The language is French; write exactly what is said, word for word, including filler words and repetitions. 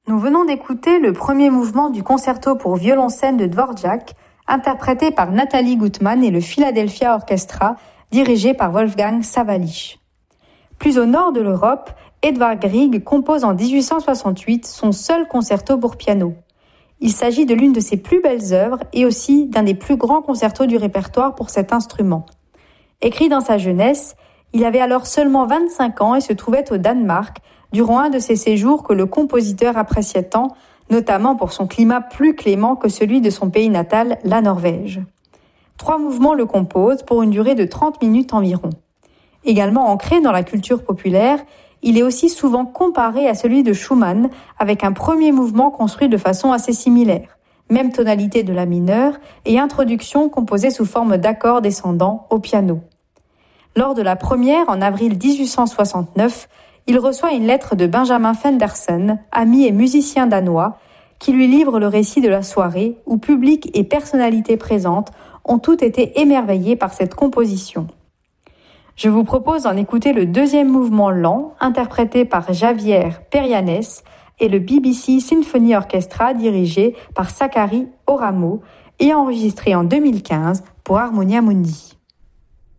Nous venons d'écouter le premier mouvement du concerto pour violoncelle de Dvorak, interprété par Nathalie Gutman et le Philadelphia Orchestra, dirigé par Wolfgang Sawallisch. Plus au nord de l'Europe, Edvard Grieg compose en dix-huit cent soixante-huit son seul concerto pour piano. Il s'agit de l'une de ses plus belles œuvres et aussi d'un des plus grands concertos du répertoire pour cet instrument. Écrit dans sa jeunesse, il avait alors seulement vingt-cinq ans et se trouvait au Danemark durant un de ces séjours que le compositeur appréciait tant, notamment pour son climat plus clément que celui de son pays natal, la Norvège. Trois mouvements le composent pour une durée de trente minutes environ. Également ancré dans la culture populaire, il est aussi souvent comparé à celui de Schumann avec un premier mouvement construit de façon assez similaire, même tonalité de la mineure et introduction composée sous forme d'accords descendants au piano. Lors de la première, en avril dix-huit cent soixante-neuf, il reçoit une lettre de Benjamin Fendersen, ami et musicien danois, qui lui livre le récit de la soirée où public et personnalités présentes ont toutes été émerveillés par cette composition. Je vous propose d'en écouter le deuxième mouvement lent, interprété par Javier Perianes et le B B C Symphony Orchestra dirigé par Sakari Oramo et enregistré en deux mille quinze pour Harmonia Mundi.